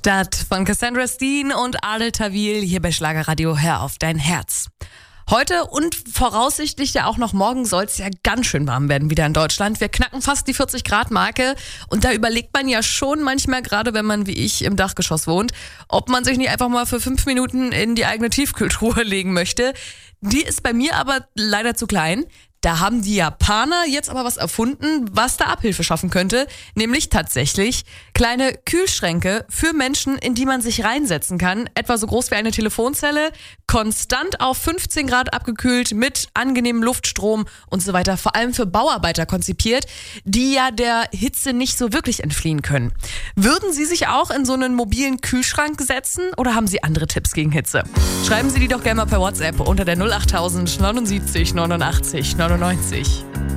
Stadt von Cassandra Steen und Adel Tawil hier bei Schlagerradio. Hör auf dein Herz. Heute und voraussichtlich ja auch noch morgen soll es ja ganz schön warm werden wieder in Deutschland. Wir knacken fast die 40-Grad-Marke und da überlegt man ja schon manchmal, gerade wenn man wie ich im Dachgeschoss wohnt, ob man sich nicht einfach mal für 5 Minuten in die eigene Tiefkühltruhe legen möchte. Die ist bei mir aber leider zu klein. Da haben die Japaner jetzt aber was erfunden, was da Abhilfe schaffen könnte, nämlich tatsächlich kleine Kühlschränke für Menschen, in die man sich reinsetzen kann, etwa so groß wie eine Telefonzelle, konstant auf 15 Grad abgekühlt, mit angenehmem Luftstrom und so weiter, vor allem für Bauarbeiter konzipiert, die ja der Hitze nicht so wirklich entfliehen können. Würden Sie sich auch in so einen mobilen Kühlschrank setzen oder haben Sie andere Tipps gegen Hitze? Schreiben Sie die doch gerne mal per WhatsApp unter der 08000 79 89 99.